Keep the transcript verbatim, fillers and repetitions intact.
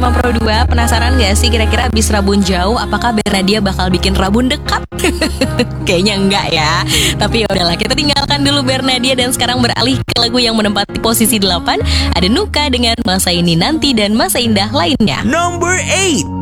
sama Pro dua. Penasaran gak sih kira-kira abis rabun jauh apakah Bernadia bakal bikin rabun dekat? Kayaknya enggak ya. Tapi ya udahlah, kita tinggalkan dulu Bernadia dan sekarang beralih ke lagu yang menempati posisi delapan. Ada Nuka dengan Masa Ini Nanti dan Masa Indah lainnya. Number eight.